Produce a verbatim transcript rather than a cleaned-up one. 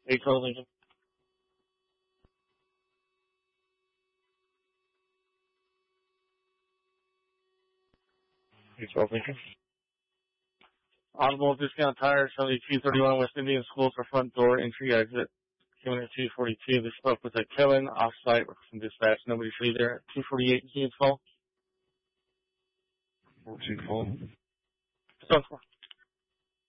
eight twelve Lincoln. eight twelve Lincoln. Audible discount tires, seventy-two thirty-one West Indian School for front door entry exit. Came in at two forty-two. They spoke with a Kevin off-site from dispatch. Nobody should be there at two forty-eight. Can you call? four two four. Stone four.